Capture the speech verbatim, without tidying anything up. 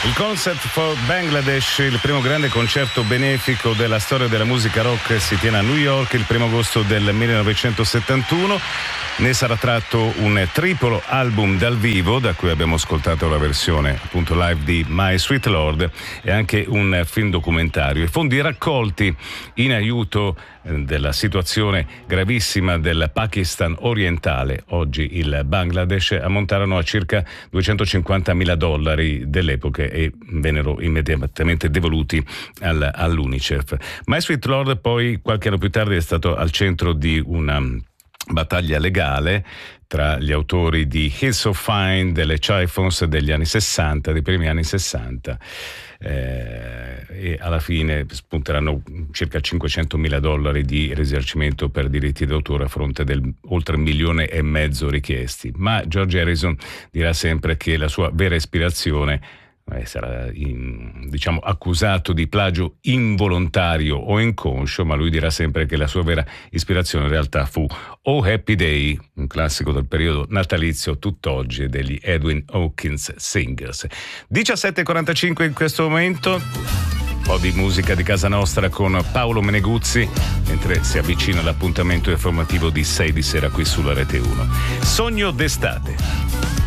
Il Concert for Bangladesh, il primo grande concerto benefico della storia della musica rock, si tiene a New York il primo agosto del millenovecentosettantuno. Ne sarà tratto un triplo album dal vivo, da cui abbiamo ascoltato la versione appunto live di My Sweet Lord, e anche un film documentario. I fondi raccolti in aiuto della situazione gravissima del Pakistan orientale, oggi il Bangladesh, ammontarono a circa duecentocinquantamila dollari dell'epoca e vennero immediatamente devoluti al, all'UNICEF. My Sweet Lord poi qualche anno più tardi è stato al centro di una battaglia legale tra gli autori di Hills of Fine, delle Chiffons degli anni sessanta, dei primi anni sessanta, eh, e alla fine spunteranno circa cinquecentomila dollari di risarcimento per diritti d'autore a fronte del oltre un milione e mezzo richiesti. Ma George Harrison dirà sempre che la sua vera ispirazione Eh, sarà in, diciamo accusato di plagio involontario o inconscio, ma lui dirà sempre che la sua vera ispirazione in realtà fu Oh Happy Day, un classico del periodo natalizio tutt'oggi degli Edwin Hawkins Singers. diciassette e quarantacinque in questo momento. Un po' di musica di casa nostra con Paolo Meneguzzi, mentre si avvicina l'appuntamento informativo di sei di sera qui sulla Rete uno. Sogno d'estate.